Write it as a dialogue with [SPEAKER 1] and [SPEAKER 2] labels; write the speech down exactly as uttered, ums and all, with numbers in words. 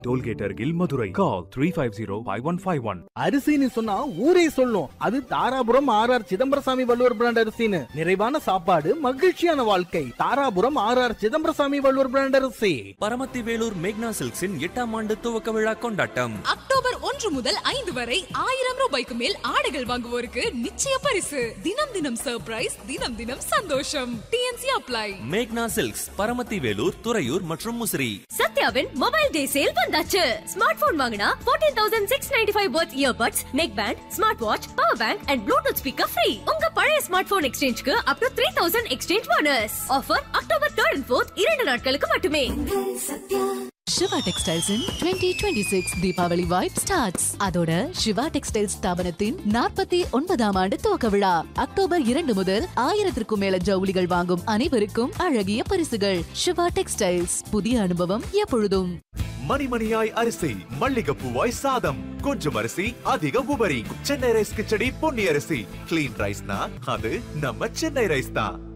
[SPEAKER 1] Tollgate அருகில் மதுரை. கால் three five zero five one five one.
[SPEAKER 2] அரிசின்னு சொன்னா ஊரே சொல்லும். அது Dharapuram R R Chidambarasamy Valluvar brand அரிசின்னு. நிறைவான சாப்பாடு மகிழ்ச்சியான வாழ்க்கை. Dharapuram R R Chidambarasamy Valluvar brand அரிசி.
[SPEAKER 3] பரமத்தி வேலூர் மேக்னா சில்க்ஸின் எட்டாம் ஆண்டு துவக்க விழா கொண்டாட்டம்
[SPEAKER 4] அக்டோபர் ஒன்று முதல் ஐந்து வரை ஆயிரம் ரூபாய்க்கு மேல் ஆடைகள் வாங்குவோருக்கு நிச்சய பரிசு. தினம் தினம் சர்ப்ரைஸ், தினம் தினம் சந்தோஷம். DNC apply.
[SPEAKER 3] மேக்னா சில்க்ஸ், பரமத்தி வேலூர், துறையூர் மற்றும் முசிறி.
[SPEAKER 5] சத்யாவின் மொபைல் டே சேல் வந்தாச்சு. ஸ்மார்ட் போன் வாங்கினா பதினான்கு ஆயிரத்து அறுநூற்று தொண்ணூற்று ஐந்து what earbuds, neck band, smart watch, power bank and Bluetooth speaker free. உங்க பழைய ஸ்மார்ட் போன் எக்ஸ்சேஞ்சுக்கு அப் டு மூவாயிரம் எக்ஸ்சேஞ்ச் போனஸ். ஆஃபர் அக்டோபர் மூன்று and நான்கு இரண்டு நாட்களுக்கு மட்டுமே.
[SPEAKER 6] Siva textiles in twenty twenty six Deepavali vibe starts. அதோட சிவா டெக்ஸ்டைல்ஸ் ஸ்தாபனத்தின் நாற்பத்தி ஒன்பதாம் ஆண்டு துவக்க விழா அக்டோபர் இரண்டு முதல் ஆயிரத்திற்கும் மேல ஜவுளிகள் வாங்கும் அனைவருக்கும் அழகிய பரிசுகள். சிவா டெக்ஸ்டைல்ஸ், புதிய அனுபவம் எப்பொழுதும்.
[SPEAKER 7] மணிமணியாய் அரிசி, மல்லிகைப்பூவாய் சாதம், கொஞ்சம் அரிசி அதிக உபரி. சென்னை ரைஸ் கிச்சடி பொன்னி அரிசி. கிளீன் ரைஸ்னா அது நம்ம சென்னை ரைஸ் தான்.